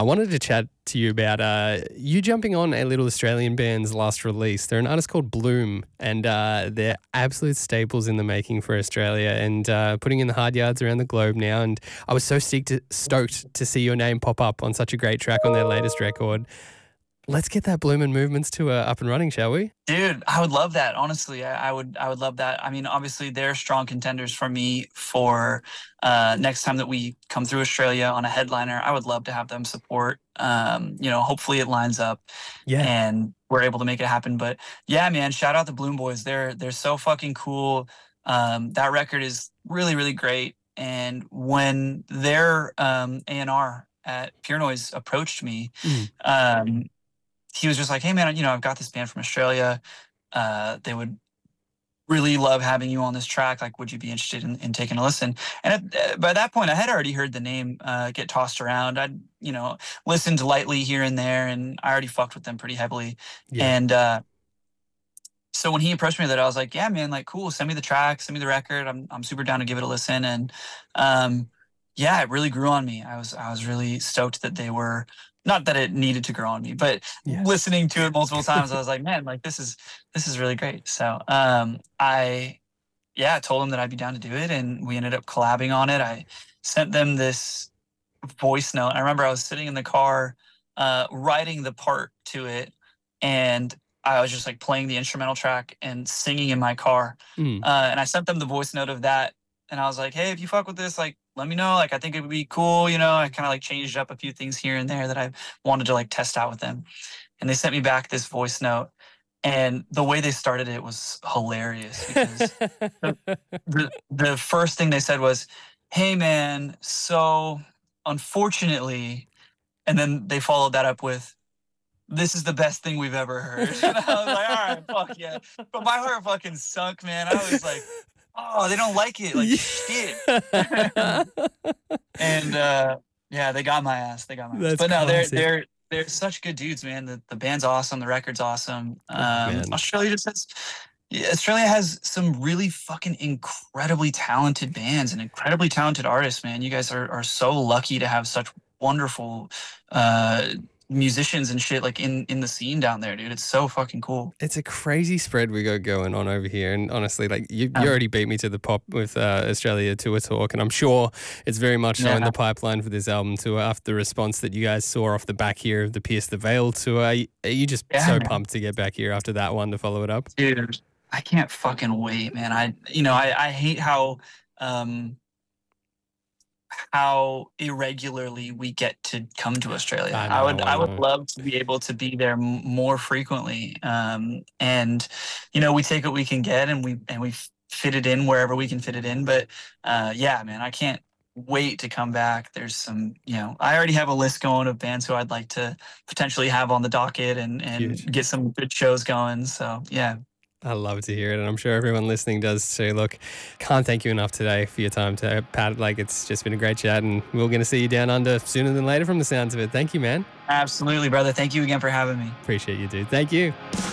I wanted to chat to you about you jumping on a little Australian band's last release. They're an artist called Bloom, and they're absolute staples in the making for Australia and putting in the hard yards around the globe now. And I was so stoked to see your name pop up on such a great track on their latest record. Let's get that Bloom and Movements tour up and running, shall we? Dude, I would love that. Honestly, I would love that. I mean, obviously, they're strong contenders for me for next time that we come through Australia on a headliner. I would love to have them support. Hopefully it lines up and we're able to make it happen. But yeah, man, shout out the Bloom Boys. They're so fucking cool. That record is really, really great. And when their A&R at Pure Noise approached me, he was just like, hey, man, I've got this band from Australia. They would really love having you on this track. Like, would you be interested in taking a listen? And by that point, I had already heard the name get tossed around. I'd, listened lightly here and there, and I already fucked with them pretty heavily. Yeah. And so when he approached me with it, I was like, yeah, man, like, cool. Send me the track, send me the record. I'm super down to give it a listen. And it really grew on me. I was really stoked that they were. Not that it needed to grow on me, but listening to it multiple times, I was like, man, like this is really great. So I told them that I'd be down to do it, and we ended up collabing on it. I sent them this voice note. I remember I was sitting in the car writing the part to it, and I was just like playing the instrumental track and singing in my car. And I sent them the voice note of that, and I was like, hey, if you fuck with this, like, let me know. Like, I think it would be cool. I kind of like changed up a few things here and there that I wanted to like test out with them. And they sent me back this voice note. And the way they started it was hilarious because the first thing they said was, hey, man, so unfortunately, and then they followed that up with, this is the best thing we've ever heard. And I was like, all right, fuck yeah. But my heart fucking sunk, man. I was like, oh, they don't like it. Like, shit. And, they got my ass. But no, they're such good dudes, man. The band's awesome. The record's awesome. Australia has some really fucking incredibly talented bands and incredibly talented artists, man. You guys are so lucky to have such wonderful musicians and shit like in the scene down there, dude. It's so fucking cool. It's a crazy spread we got going on over here, and honestly, like you already beat me to the pop with Australia Tour Talk, and I'm sure it's very much so in the pipeline for this album tour after the response that you guys saw off the back here of the Pierce the Veil tour. Are you just pumped to get back here after that one to follow it up? Dude, I can't fucking wait, man. I hate how irregularly we get to come to Australia. I would love to be able to be there more frequently. And we take what we can get and we fit it in wherever we can fit it in. But man, I can't wait to come back. There's some, I already have a list going of bands who I'd like to potentially have on the docket and get some good shows going. So yeah. I love to hear it, and I'm sure everyone listening does too. Look, can't thank you enough today for your time to Pat. Like, it's just been a great chat, and we're going to see you down under sooner than later from the sounds of it. Thank you, man. Absolutely, brother. Thank you again for having me. Appreciate you, dude. Thank you.